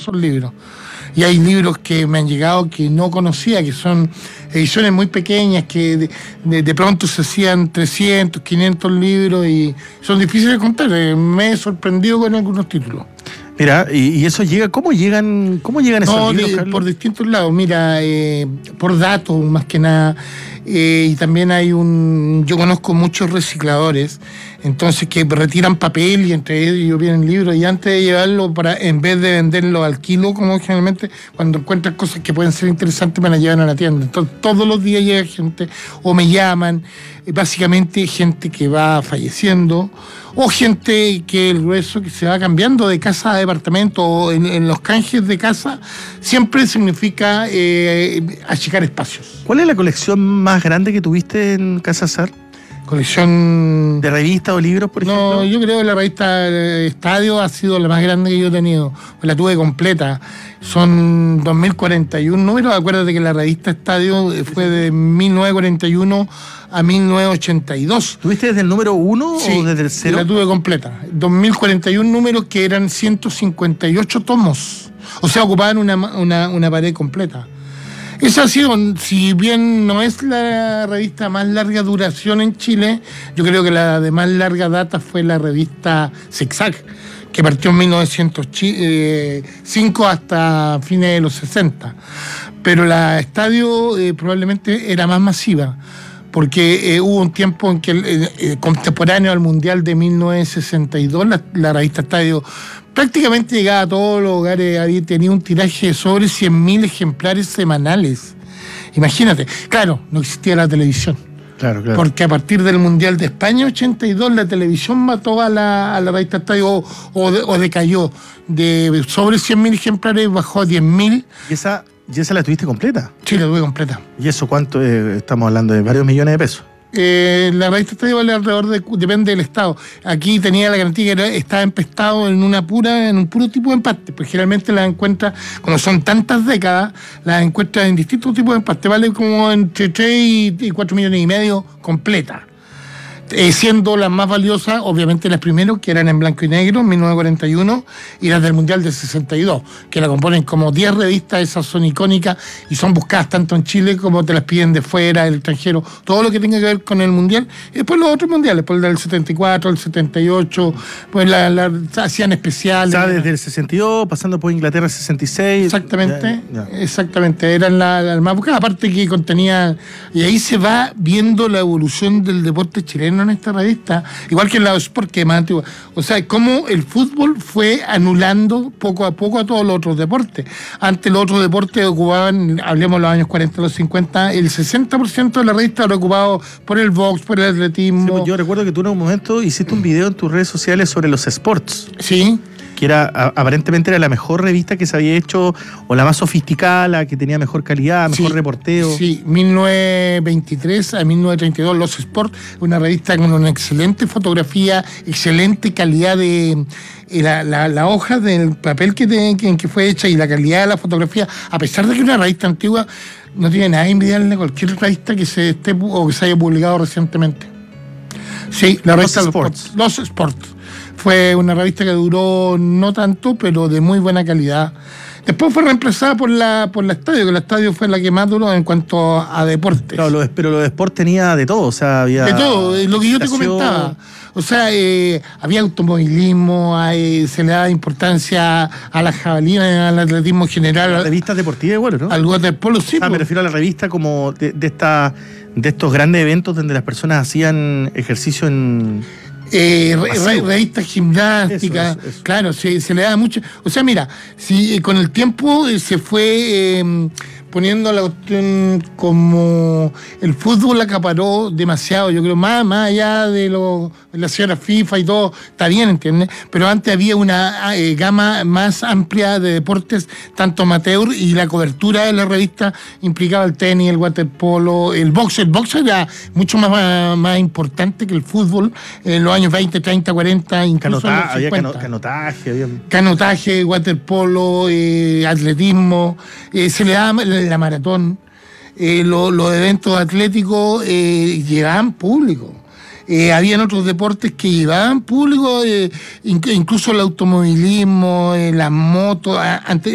esos libros. Y hay libros que me han llegado que no conocía, que son ediciones muy pequeñas, que de pronto se hacían 300, 500 libros y son difíciles de contar. Me he sorprendido con algunos títulos. Mira, y eso llega, ¿cómo llegan esos libros, Carlos? Por distintos lados, mira, por datos más que nada, y también yo conozco muchos recicladores, entonces que retiran papel y entre ellos vienen libros, y antes de llevarlo, en vez de venderlo al kilo, como generalmente, cuando encuentran cosas que pueden ser interesantes, me las llevan a la tienda. Entonces todos los días llega gente, o me llaman, básicamente gente que va falleciendo, o gente que el grueso que se va cambiando de casa a departamento, o en los canjes de casa, siempre significa achicar espacios. ¿Cuál es la colección más grande que tuviste en Casa Sar? Colección... ¿De revistas o libros, por ejemplo? No, yo creo que la revista Estadio ha sido la más grande que yo he tenido. La tuve completa. Son 2041 números. Acuérdate que la revista Estadio fue de 1941 a 1982. ¿Tuviste desde el número 1 sí, o desde el 0? La tuve completa. 2041 números que eran 158 tomos. O sea, ocupaban una pared completa. Esa ha sido, si bien no es la revista más larga duración en Chile, yo creo que la de más larga data fue la revista Zigzag, que partió en 1905 hasta fines de los 60. Pero la Estadio probablemente era más masiva, porque hubo un tiempo en que contemporáneo al Mundial de 1962, la revista Estadio prácticamente llegaba a todos los hogares, tenía un tiraje de sobre 100.000 ejemplares semanales. Imagínate, claro, no existía la televisión. Claro. Porque a partir del Mundial de España 82, la televisión mató a la revista Estadio o decayó. De sobre 100.000 ejemplares bajó a 10.000. ¿Y esa la tuviste completa? Sí, la tuve completa. ¿Y eso cuánto? Estamos hablando de varios millones de pesos. La revista Estadio vale alrededor depende del estado. Aquí tenía la garantía que estaba empastado en un puro tipo de empaste, pues generalmente las encuentras, como son tantas décadas, las encuentras en distintos tipos de empaste, vale como entre 3 y 4 millones y medio completa. Siendo las más valiosas, obviamente las primeras, que eran en blanco y negro, en 1941, y las del Mundial del 62, que la componen como 10 revistas, esas son icónicas y son buscadas tanto en Chile como te las piden de fuera, del extranjero, todo lo que tenga que ver con el Mundial, y después los otros Mundiales, después el del 74, el 78, pues hacían especiales. O sea, desde el 62, pasando por Inglaterra 66. Exactamente, exactamente, eran las más buscadas, aparte que contenía, y ahí se va viendo la evolución del deporte chileno en esta revista, igual que en la Sport, que es más antigua. O sea, cómo el fútbol fue anulando poco a poco a todos los otros deportes. Antes los otros deportes ocupaban, hablemos de los años 40, los 50, el 60% de la revista era ocupado por el box, por el atletismo. Sí, pues yo recuerdo que tú en un momento hiciste un video en tus redes sociales sobre los sports. Sí. Que aparentemente era la mejor revista que se había hecho, o la más sofisticada, la que tenía mejor calidad, mejor reporteo. Sí, 1923 a 1932, Los Sport, una revista con una excelente fotografía, excelente calidad de la hoja del papel en que fue hecha y la calidad de la fotografía, a pesar de que una revista antigua, no tiene nada envidiarle a cualquier revista que se esté o que se haya publicado recientemente. Sí, la revista Los Sports. Fue una revista que duró no tanto, pero de muy buena calidad. Después fue reemplazada por la Estadio, que la Estadio fue la que más duró en cuanto a deportes. Claro, pero lo de Sport tenía de todo, o sea, había... De todo, lo que yo te comentaba. O sea, había automovilismo, se le daba importancia a la jabalina, al atletismo general. Las revistas deportivas igual, ¿no? Al waterpolo, sí. Me refiero a la revista como de estos grandes eventos donde las personas hacían ejercicio en... revistas gimnásticas, eso. Claro, se le da mucho. O sea, mira, si con el tiempo se fue poniendo la cuestión como el fútbol acaparó demasiado, yo creo, más allá de la señora FIFA y todo, está bien, ¿entiendes? Pero antes había una gama más amplia de deportes, tanto amateur, y la cobertura de la revista implicaba el tenis, el waterpolo, el box. El box era mucho más importante que el fútbol en los años 20, 30, 40, incluso en los 50. Había canotaje, waterpolo, atletismo, se le daba la maratón, los eventos atléticos llevaban público. Habían otros deportes que llevaban público, incluso el automovilismo, las motos.